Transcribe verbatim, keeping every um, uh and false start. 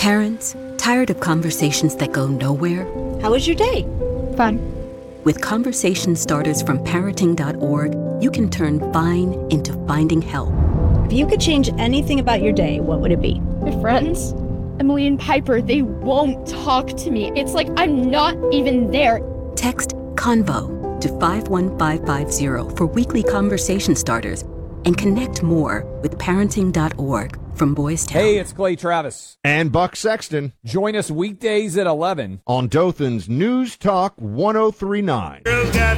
Parents, tired of conversations that go nowhere? How was your day? Fun. With conversation starters from parenting dot org, you can turn fine into finding help. If you could change anything about your day, what would it be? My friends, Emily and Piper, they won't talk to me. It's like I'm not even there. Text CONVO to five one five five zero for weekly conversation starters and connect more with parenting dot org from Boys Town. Hey, it's Clay Travis. And Buck Sexton. Join us weekdays at eleven On Dothan's News Talk one oh three point nine.